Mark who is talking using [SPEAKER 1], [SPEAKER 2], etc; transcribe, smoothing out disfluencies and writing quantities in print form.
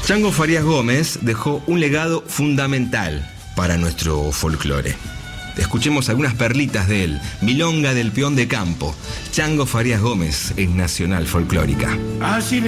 [SPEAKER 1] Chango Farías Gómez dejó un legado fundamental para nuestro folclore. Escuchemos algunas perlitas de él. Milonga del Peón de Campo. Chango Farías Gómez en Nacional Folclórica.
[SPEAKER 2] Así